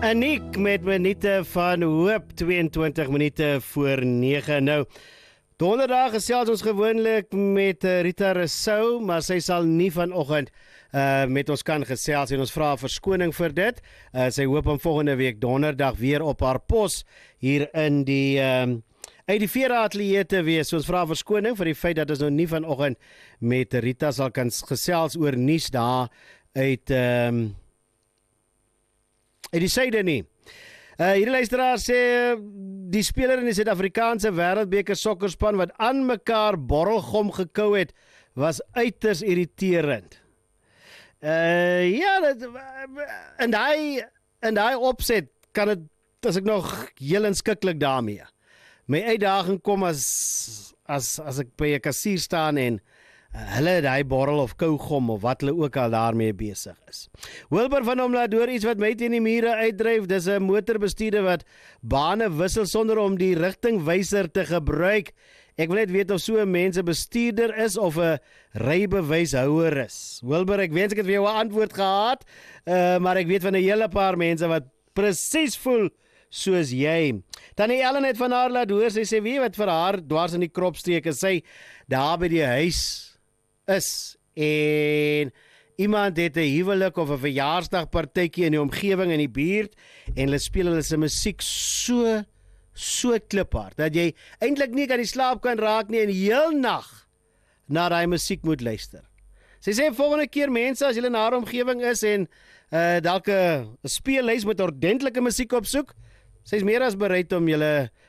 Aniek met minute van hoop, 22 minute voor 9. Nou, donderdag gesels ons gewoonlik met Rita Rousseau, maar sy sal nie vanoggend met ons kan gesels en ons vra verskoning vir dit. Sy hoop om volgende week donderdag weer op haar pos hier in die uit die Veeratelier te wees. So ons vra verskoning vir die feit dat ons nou nie vanoggend met Rita sal kan gesels oor nuus daar uit die syde nie. Hierdie luisteraar sê die speler in die Suid-Afrikaanse Wêreldbeker sokkerspan wat aan mekaar borrelgom gekou het, was uiters irriterend. Ja, in daai opset kan dit, as ek nog heel inskikkelik daarmee. My uitdaging kom as ek by 'n kassier staan en hulle die borrel of kougom of wat hulle ook al daarmee besig is. Wilbur van hom laat hoor iets wat my teen die mure uitdryf. Dis 'n motorbestuurder wat bane wissel sonder om die rigtingwyser te gebruik. Ek wil net weet of so 'n mens 'n bestuurder is of 'n rybewyshouer is. Wilbur, ek wens ek het vir jou 'n antwoord gehad, maar ek weet van 'n hele paar mense wat presies voel soos jy. Tannie Ellen het van haar laat hoor, sy sê wie wat vir haar dwars in die kropstreek is, sy daar by die huis is en iemand het 'n huwelik of 'n verjaarsdagpartytjie in die omgewing in die buurt en hulle speel hulle se musiek so kliphard dat jy eintlik nie kan die slaap kan raak nie en heel nag na daai musiek moet luister. Sy sê volgende keer mense as julle in haar omgewing is en dalk 'n speellys met ordentlike musiek opsoek, sy is meer as bereid om julle